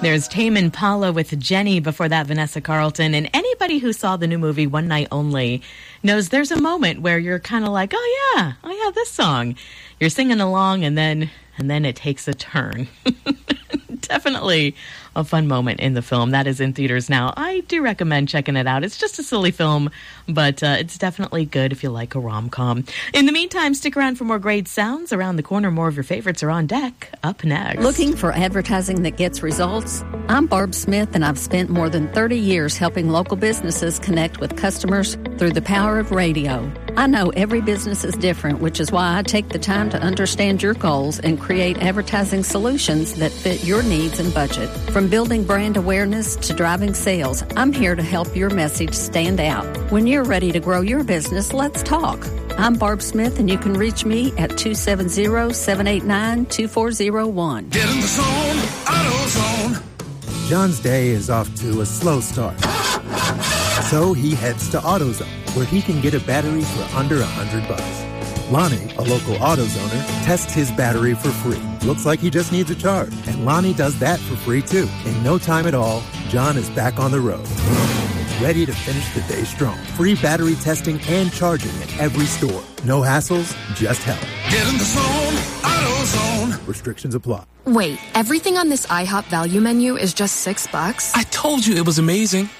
There's Tame Impala with Jenny, before that Vanessa Carlton. And anybody who saw the new movie One Night Only knows there's a moment where you're kind of like, oh yeah, this song. You're singing along, and then it takes a turn. Definitely a fun moment in the film. That is in theaters now. I do recommend checking it out. It's just a silly film, but it's definitely good if you like a rom-com. In the meantime, stick around for more great sounds. Around the corner, more of your favorites are on deck. Up next. Looking for advertising that gets results? I'm Barb Smith, and I've spent more than 30 years helping local businesses connect with customers through the power of radio. I know every business is different, which is why I take the time to understand your goals and create advertising solutions that fit your needs and budget. From building brand awareness to driving sales, I'm here to help your message stand out. When you're ready to grow your business, let's talk. I'm Barb Smith, and you can reach me at 270-789-2401. Get in the zone, AutoZone. John's day is off to a slow start. So he heads to AutoZone, where he can get a battery for under $100. Lonnie, a local AutoZoner, tests his battery for free. Looks like he just needs a charge. And Lonnie does that for free, too. In no time at all, John is back on the road. Ready to finish the day strong. Free battery testing and charging at every store. No hassles, just help. Get in the zone, AutoZone. Restrictions apply. Wait, everything on this IHOP value menu is just $6? I told you it was amazing.